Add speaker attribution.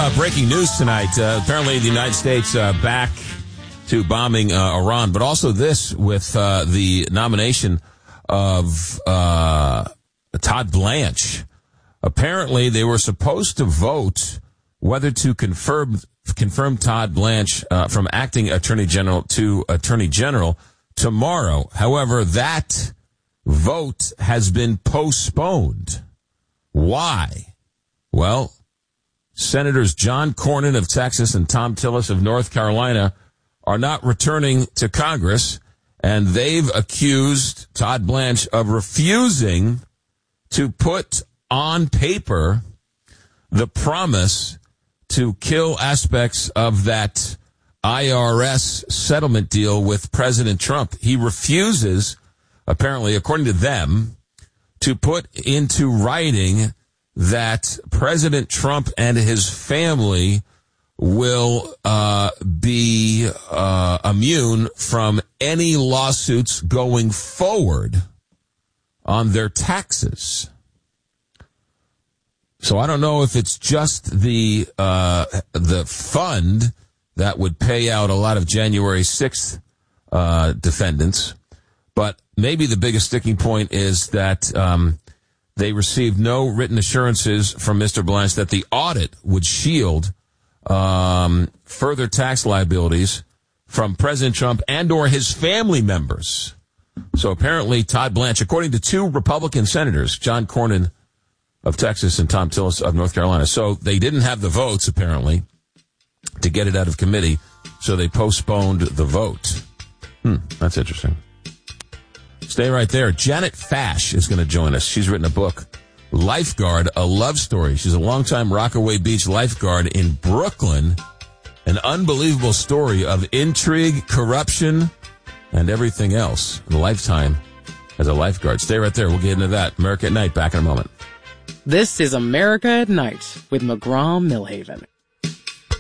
Speaker 1: breaking news tonight. Apparently the United States back to bombing Iran, but also this with the nomination of Todd Blanche. Apparently they were supposed to vote whether to confirm Todd Blanche from acting Attorney General to Attorney General tomorrow. However, that vote has been postponed. Why? Well, Senators John Cornyn of Texas and Thom Tillis of North Carolina are not returning to Congress, and they've accused Todd Blanche of refusing to put on paper the promise to kill aspects of that IRS settlement deal with President Trump. He refuses, apparently, according to them, to put into writing that President Trump and his family will be immune from any lawsuits going forward on their taxes. So I don't know if it's just the fund that would pay out a lot of January 6th defendants, but maybe the biggest sticking point is that they received no written assurances from Mr. Blanche that the audit would shield further tax liabilities from President Trump and or his family members. So apparently Todd Blanche, according to two Republican senators, John Cornyn of Texas and Thom Tillis of North Carolina. So they didn't have the votes, apparently, to get it out of committee, so they postponed the vote. That's interesting. Stay right there. Janet Fash is going to join us. She's written a book, Lifeguard, A Love Story. She's a longtime Rockaway Beach lifeguard in Brooklyn. An unbelievable story of intrigue, corruption, and everything else. A lifetime as a lifeguard. Stay right there. We'll get into that. America at Night, back in a moment.
Speaker 2: This is America at Night with McGraw Millhaven.